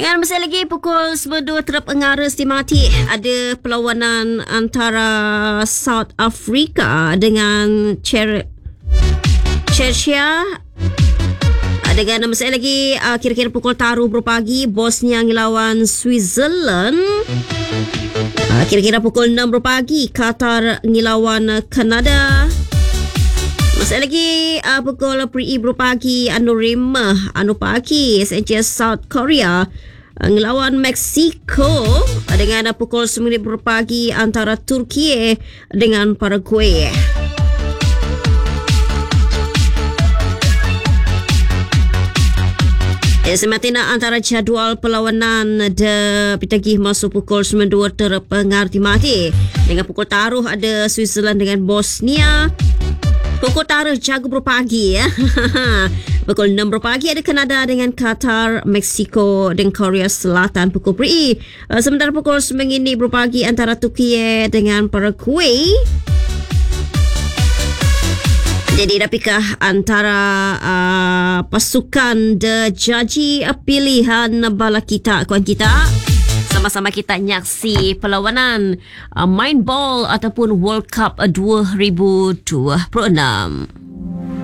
Dengan masih lagi pukul 9.02 terap Engara Stimati, ada perlawanan antara South Africa dengan Czechia. Dengan masih lagi kira-kira pukul taruh berpagi, Bosnia ngelawan Switzerland. Kira-kira pukul 6 berpagi, Qatar ngelawan Kanada. Masih lagi pukul pre berpagi, anu pagi, SNC South Korea ngelawan Mexico. Dengan pukul 9 berpagi antara Turki dengan Paraguay. Sematina antara jadual perlawanan de pitagih masuk pukul 9.02 terpengarti mati. Dengan pukul taruh ada Switzerland dengan Bosnia. Pukul taruh jago berpagi ya. Pukul 6 berpagi ada Kanada dengan Qatar, Mexico dan Korea Selatan pukul pri. Sementara pukul 9 ini berpagi antara Turki dengan Paraguay. Jadi dapikah antara pasukan de jaji pilihan bala kita, kawan kita, sama-sama kita nyaksi perlawanan main ball ataupun World Cup 2026.